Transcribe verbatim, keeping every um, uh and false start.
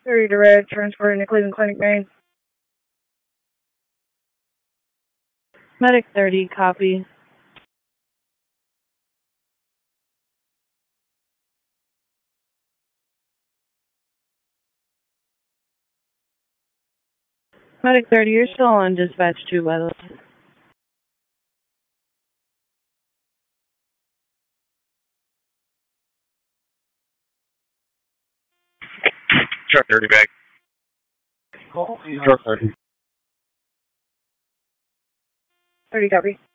thirty to red, transporting to Cleveland Clinic, Maine. Medic thirty, copy. Medic thirty, you're still on dispatch two, by the way. Truck thirty back. Truck thirty. thirty, copy.